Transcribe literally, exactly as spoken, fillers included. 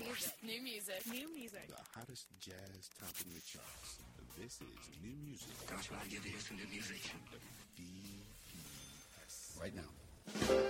music. New music. New music. The hottest jazz topping the charts. This is New Music. That's why I give you some new music. The